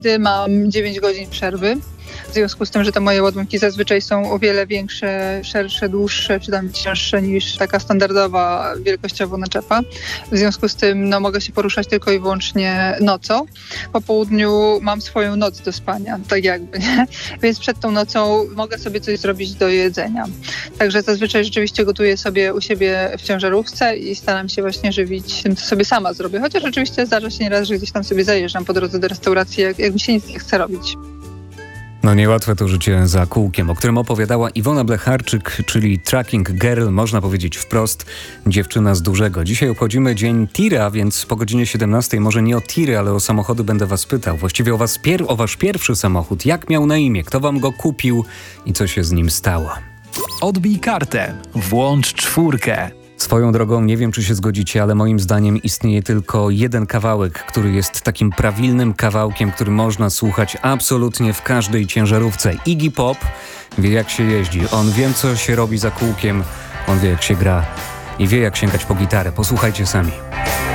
gdy mam 9 godzin przerwy. W związku z tym, że te moje ładunki zazwyczaj są o wiele większe, szersze, dłuższe, czy tam cięższe niż taka standardowa wielkościowo naczepa. W związku z tym mogę się poruszać tylko i wyłącznie nocą. Po południu mam swoją noc do spania, tak jakby, nie? Więc przed tą nocą mogę sobie coś zrobić do jedzenia. Także zazwyczaj rzeczywiście gotuję sobie u siebie w ciężarówce i staram się właśnie żywić tym, co sobie sama zrobię. Chociaż oczywiście zdarza się nieraz, że gdzieś tam sobie zajeżdżam po drodze do restauracji, jak mi się nic nie chce robić. No niełatwe to życie za kółkiem, o którym opowiadała Iwona Blecharczyk, czyli Trucking Girl, można powiedzieć wprost, dziewczyna z dużego. Dzisiaj obchodzimy Dzień Tira, więc po godzinie 17 może nie o tiry, ale o samochody będę was pytał. Właściwie o wasz pierwszy samochód. Jak miał na imię? Kto wam go kupił i co się z nim stało? Odbij kartę. Włącz 4. Swoją drogą, nie wiem czy się zgodzicie, ale moim zdaniem istnieje tylko jeden kawałek, który jest takim prawilnym kawałkiem, który można słuchać absolutnie w każdej ciężarówce. Iggy Pop wie jak się jeździ, on wie co się robi za kółkiem, on wie jak się gra i wie jak sięgać po gitarę. Posłuchajcie sami.